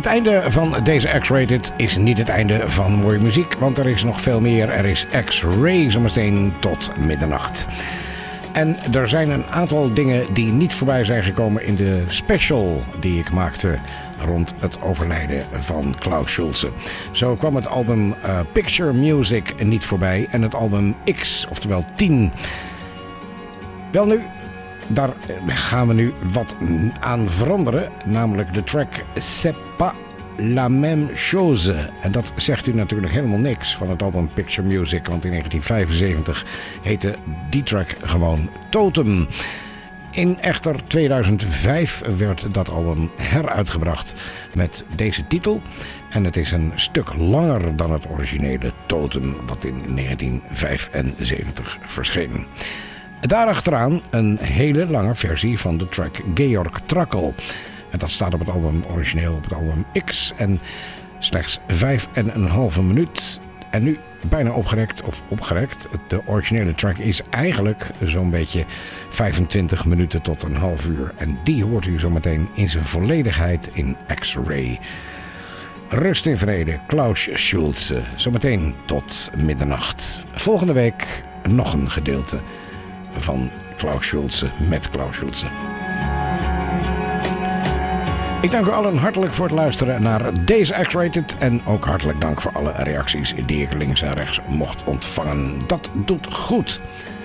einde van deze X-Rated is niet het einde van mooie muziek, want er is nog veel meer. Er is X-Ray zometeen tot middernacht. En er zijn een aantal dingen die niet voorbij zijn gekomen in de special die ik maakte rond het overlijden van Klaus Schulze. Zo kwam het album Picture Music niet voorbij en het album X, oftewel 10. Wel nu, daar gaan we nu wat aan veranderen, namelijk de track C'est pas la même chose. En dat zegt u natuurlijk helemaal niks van het album Picture Music, want in 1975 heette die track gewoon Totem. In echter 2005 werd dat album heruitgebracht met deze titel. En het is een stuk langer dan het originele Totem, wat in 1975 verscheen. Daarachteraan een hele lange versie van de track Georg Trakl. En dat staat op het album origineel op het album X. En slechts 5,5 minuut. En nu bijna opgerekt. De originele track is eigenlijk zo'n beetje 25 minuten tot een half uur. En die hoort u zometeen in zijn volledigheid in X-Ray. Rust in vrede, Klaus Schulze. Zometeen tot middernacht. Volgende week nog een gedeelte van Klaus Schulze met Klaus Schulze. Ik dank u allen hartelijk voor het luisteren naar deze X-Rated. En ook hartelijk dank voor alle reacties die ik links en rechts mocht ontvangen. Dat doet goed.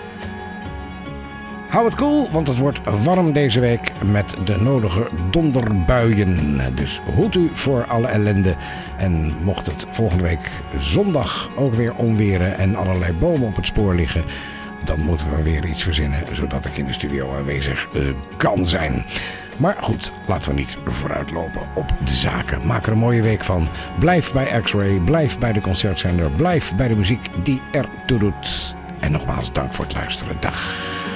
Hou het koel, want het wordt warm deze week met de nodige donderbuien. Dus hoed u voor alle ellende. En mocht het volgende week zondag ook weer onweren en allerlei bomen op het spoor liggen, dan moeten we weer iets verzinnen, zodat ik in de studio aanwezig kan zijn. Maar goed, laten we niet vooruitlopen op de zaken. Maak er een mooie week van. Blijf bij X-Ray, blijf bij de concertzender, blijf bij de muziek die ertoe doet. En nogmaals, dank voor het luisteren. Dag.